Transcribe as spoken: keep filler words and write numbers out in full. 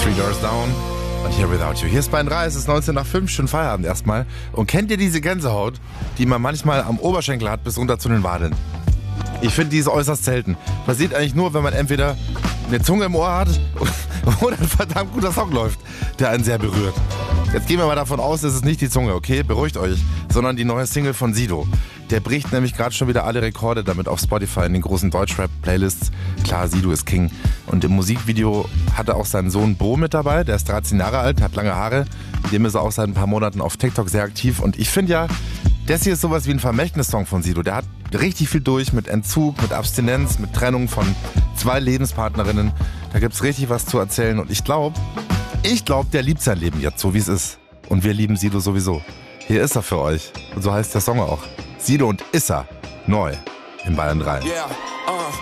Three Doors Down und Here Without You. Hier ist Bayern drei, es ist neunzehn nach fünf, schön Feierabend erstmal. Und kennt ihr diese Gänsehaut, die man manchmal am Oberschenkel hat bis runter zu den Wadeln? Ich finde, die ist äußerst selten. Passiert eigentlich nur, wenn man entweder eine Zunge im Ohr hat oder ein verdammt guter Song läuft, der einen sehr berührt. Jetzt gehen wir mal davon aus, es ist nicht die Zunge, okay? Beruhigt euch. Sondern die neue Single von Sido. Der bricht nämlich gerade schon wieder alle Rekorde damit auf Spotify in den großen Deutschrap-Playlists. Klar, Sido ist King. Und im Musikvideo hat er auch seinen Sohn Bo mit dabei. Der ist dreizehn Jahre alt, hat lange Haare. Dem ist er auch seit ein paar Monaten auf TikTok sehr aktiv. Und ich finde ja, das hier ist sowas wie ein Vermächtnissong von Sido. Der hat richtig viel durch mit Entzug, mit Abstinenz, mit Trennung von zwei Lebenspartnerinnen. Da gibt's richtig was zu erzählen. Und ich glaube, ich glaube, der liebt sein Leben jetzt, so wie es ist. Und wir lieben Sido sowieso. Hier ist er für euch. Und so heißt der Song auch. Sido und Issa. Neu in Bayern drei. Yeah, uh.